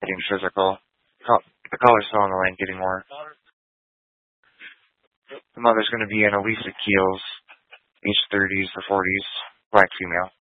getting physical. The caller's still on the line getting more. The mother's going to be an Elisa Keels, age 30s or 40s, black female.